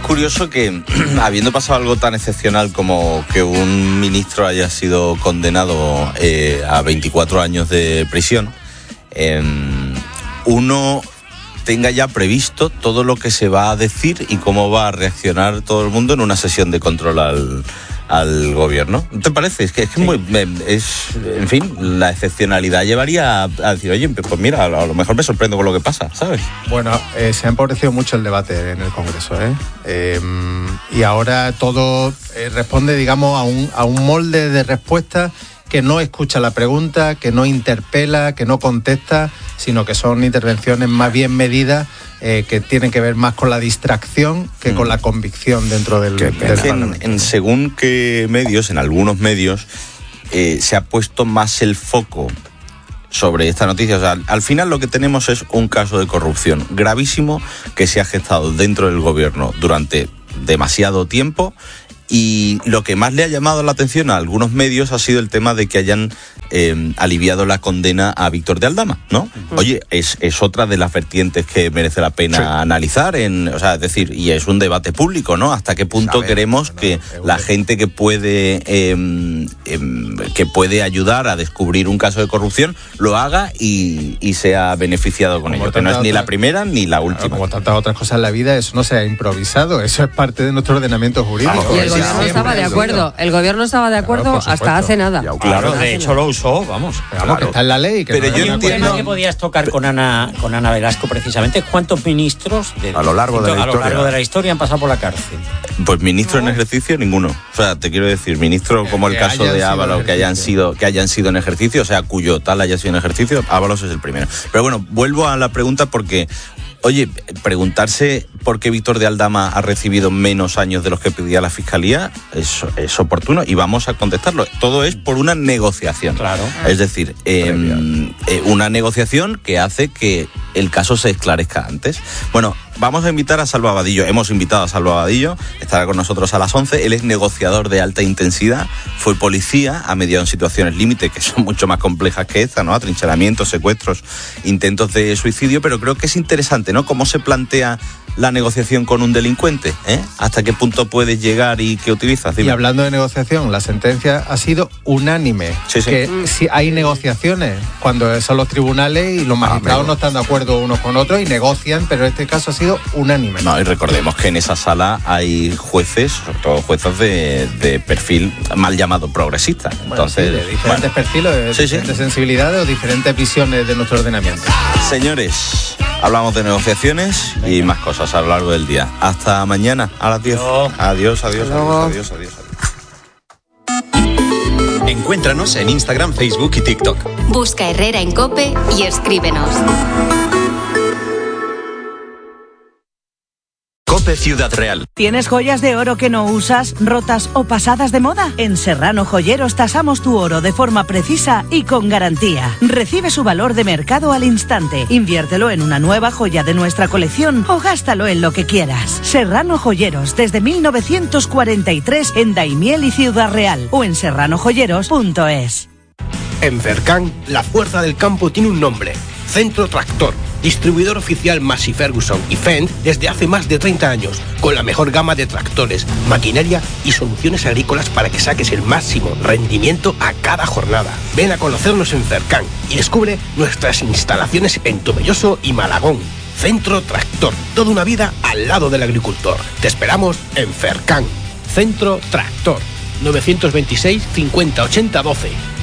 curioso que, habiendo pasado algo tan excepcional como que un ministro haya sido condenado a 24 años de prisión, uno tenga ya previsto todo lo que se va a decir y cómo va a reaccionar todo el mundo en una sesión de control al gobierno. ¿No te parece? Es que Sí. en fin, la excepcionalidad llevaría a decir, oye, pues mira, a lo mejor me sorprendo con lo que pasa, ¿sabes? Bueno, se ha empobrecido mucho el debate en el Congreso, y ahora todo responde, digamos, a un molde de respuesta que no escucha la pregunta, que no interpela, que no contesta, sino que son intervenciones más bien medidas que tienen que ver más con la distracción que con la convicción dentro del Parlamento. En según qué medios, en algunos medios, se ha puesto más el foco sobre esta noticia. O sea, al final lo que tenemos es un caso de corrupción gravísimo que se ha gestado dentro del gobierno durante demasiado tiempo. Y lo que más le ha llamado la atención a algunos medios ha sido el tema de que hayan aliviado la condena a Víctor de Aldama, ¿no? Uh-huh. Oye, es otra de las vertientes que merece la pena analizar, es decir, y es un debate público, ¿no? ¿Hasta qué punto queremos que la gente que puede ayudar a descubrir un caso de corrupción lo haga y sea beneficiado con ello? Que no es ni la primera ni la última. Como tantas otras cosas en la vida, eso no se ha improvisado, eso es parte de nuestro ordenamiento jurídico. Y el gobierno estaba de acuerdo. El gobierno estaba de acuerdo hasta hace nada. Claro, de hecho lo usó, vamos. Que está en la ley. Pero yo entiendo que podías tocar con Ana Velasco precisamente. ¿Cuántos ministros a lo largo de la historia han pasado por la cárcel? Pues ministro en ejercicio ninguno. O sea, te quiero decir, ministro como el caso de Ábalos, que hayan sido en ejercicio, o sea, cuyo tal haya sido en ejercicio, Ábalos es el primero. Pero bueno, vuelvo a la pregunta porque, oye, preguntarse por qué Víctor de Aldama ha recibido menos años de los que pedía la Fiscalía es oportuno y vamos a contestarlo. Todo es por una negociación. Claro. Es decir, una negociación que hace que el caso se esclarezca antes. Bueno, vamos a invitar a Salva Abadillo. Hemos invitado a Salva Abadillo, estará con nosotros a las 11. Él es negociador de alta intensidad, fue policía, ha mediado en situaciones límite que son mucho más complejas que esta, ¿no? Atrincheramientos, secuestros, intentos de suicidio, pero creo que es interesante, ¿no? Cómo se plantea la negociación con un delincuente, ¿Hasta qué punto puedes llegar y qué utilizas? Dime. Y hablando de negociación, la sentencia ha sido unánime. Sí. Que si hay negociaciones, cuando son los tribunales y los magistrados no están de acuerdo unos con otros y negocian, pero en este caso ha sido unánime. No, y recordemos que en esa sala hay jueces, sobre todo jueces de perfil mal llamado progresista. Entonces, de diferentes perfiles, de diferentes sensibilidades o diferentes visiones de nuestro ordenamiento. Señores, hablamos de negociaciones y más cosas a lo largo del día. Hasta mañana a las 10. Adiós. Encuéntranos en Instagram, Facebook y TikTok. Busca Herrera en COPE y escríbenos. COPE Ciudad Real. ¿Tienes joyas de oro que no usas, rotas o pasadas de moda? En Serrano Joyeros tasamos tu oro de forma precisa y con garantía. Recibe su valor de mercado al instante. Inviértelo en una nueva joya de nuestra colección o gástalo en lo que quieras. Serrano Joyeros, desde 1943 en Daimiel y Ciudad Real o en serranojoyeros.es. En Fercan, la fuerza del campo tiene un nombre: Centro Tractor. Distribuidor oficial Massey Ferguson y Fendt desde hace más de 30 años, con la mejor gama de tractores, maquinaria y soluciones agrícolas para que saques el máximo rendimiento a cada jornada. Ven a conocernos en Fercan y descubre nuestras instalaciones en Tomelloso y Malagón. Centro Tractor, toda una vida al lado del agricultor. Te esperamos en Fercan. Centro Tractor, 926 50 80 12.